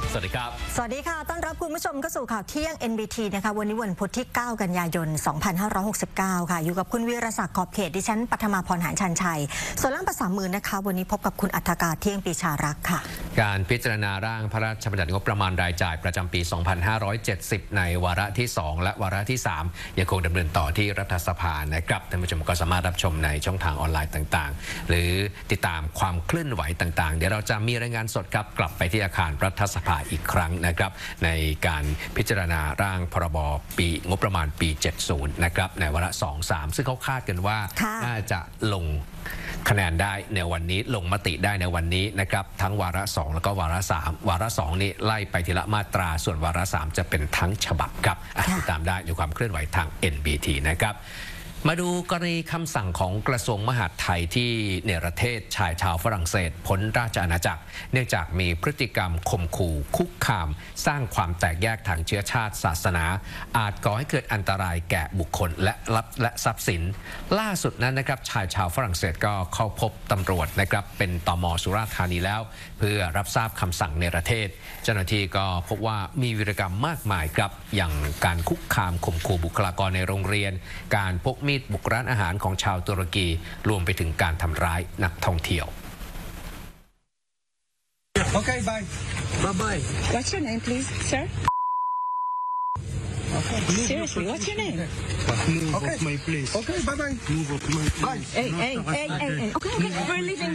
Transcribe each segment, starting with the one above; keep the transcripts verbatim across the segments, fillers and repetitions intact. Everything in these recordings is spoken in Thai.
สวัสดีครับสวัสดีค่ะต้อนรับคุณผู้ชมเข้าสู่ข่าวเที่ยง เอ็น บี ที นะคะวันนี้วันพุธที่เก้ากันยายนสองพันห้าร้อยหกสิบเก้าค่ะอยู่กับคุณวีรศักดิ์ขอบเขตดิฉันปฐมาพรหารชันชัยส่วนล่างภาษามือนะคะวันนี้พบกับคุณอัฏฐกาเที่ยงปีชารักษ์ค่ะการพิจารณาร่างพระราชบัญญัติงบประมาณรายจ่ายประจำปี สองพันห้าร้อยเจ็ดสิบ ในวาระที่ สอง และวาระที่ สาม ยังคงดำเนินต่อที่รัฐสภานะครับท่านผู้ชมก็สามารถรับชมในช่องทางออนไลน์ต่างๆหรือติดตามความเคลื่อนไหวต่างๆเดี๋ยวเราจะมีรายงานสดครับกลับไปที่อาคารรัฐสภาอีกครั้งนะครับในการพิจารณาร่างพรบปีงบประมาณปี เจ็ดสิบ นะครับในวาระ สอง สาม ซึ่งเขาคาดกันว่าน่าจะลงคะแนนได้ในวันนี้ลงมติได้ในวันนี้นะครับทั้งวาระสองแล้วก็วาระสามวาระสองนี่ไล่ไปทีละมาตราส่วนวาระสามจะเป็นทั้งฉบับครับติดตามได้ในความเคลื่อนไหวทาง เอ็น บี ที นะครับมาดูกรณีคำสั่งของกระทรวงมหาดไทยที่เนรเทศชายชาวฝรั่งเศสพ้นราชอาณาจักรเนื่องจากมีพฤติกรรมข่มขู่คุกคามสร้างความแตกแยกทางเชื้อชาติศาสนาอาจก่อให้เกิดอันตรายแก่บุคคลและและทรัพย์สินล่าสุดนั้นนะครับชายชาวฝรั่งเศสก็เข้าพบตำรวจนะครับเป็นตม.สุราษฎร์ธานีแล้วเพื่อรับทราบคำสั่งเนรเทศเจ้าหน้าที่ก็พบว่ามีวีรกรรมมากมายครับอย่างการคุกคามข่มขู่บุคลากรในโรงเรียนการพกมีดบุกร้านอาหารของชาวตุรกีรวมไปถึงการทำร้ายนักท่องเที่ยว Okay, bye. Bye bye. What's your name, please, sir? Okay. Seriously, what's your name? Move okay. off my place. Okay, bye bye. Move off my place. Bye. Hey, hey, hey, hey, hey. Okay, okay. We're leaving.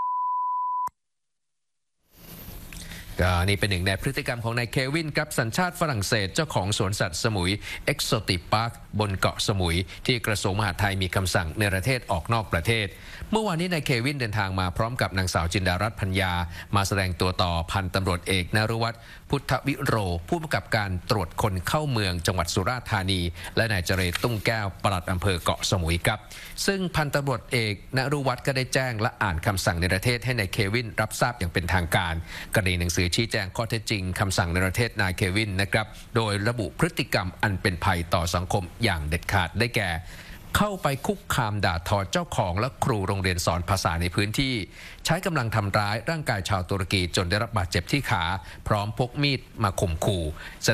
ก็นี่เป็นหนึ่งในพฤติกรรมของนายเควินครับสัญชาติฝรั่งเศสเจ้าของสวนสัตว์สมุย Exotic Park บนเกาะสมุยที่กระทรวงมหาดไทยมีคำสั่งเนรเทศออกนอกประเทศเมื่อวานนี้นายเควินเดินทางมาพร้อมกับนางสาวจินดารัตน์พัญญามาแสดงตัวต่อพันตำรวจเอกนฤวัฒน์พุทธวิโรผู้กำกับการตรวจคนเข้าเมืองจังหวัดสุราษฎร์ธานีและนายเจรตุ้งแก้วปลัดอำเภอเกาะสมุยครับซึ่งพันตำรวจเอกนฤวัฒน์ก็ได้แจ้งและอ่านคำสั่งเนรเทศให้นายเควินรับทราบอย่างเป็นทางการกรณีหนังสือชี้แจงข้อเท็จจริงคำสั่งเนรเทศนายเควินนะครับโดยระบุพฤติกรรมอันเป็นภัยต่อสังคมอย่างเด็ดขาดได้แก่เข้าไปคุกคามด่าทอเจ้าของและครูโรงเรียนสอนภาษาในพื้นที่ใช้กำลังทำร้ายร่างกายชาวตุรกีจนได้รับบาดเจ็บที่ขาพร้อมพกมีดมาข่มขู่